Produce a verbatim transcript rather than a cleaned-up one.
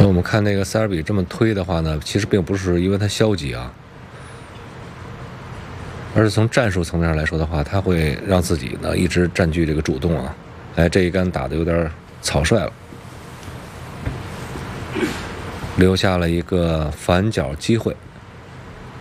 我们看那个塞尔比这么推的话呢，其实并不是因为他消极啊，而是从战术层面上来说的话，他会让自己呢一直占据这个主动啊。哎，这一杆打得有点草率了，留下了一个反角机会。